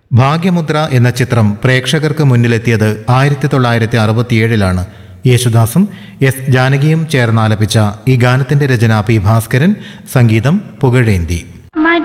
ഭാഗ്യമുദ്ര എന്ന ചിത്രം പ്രേക്ഷകർക്ക് മുന്നിലെത്തിയത് 1967 യേശുദാസും എസ് ജാനകിയും ചേർന്നാലപിച്ച ഈ ഗാനത്തിന്റെ രചന പി ഭാസ്കരൻ, സംഗീതം പുകഴേന്തി.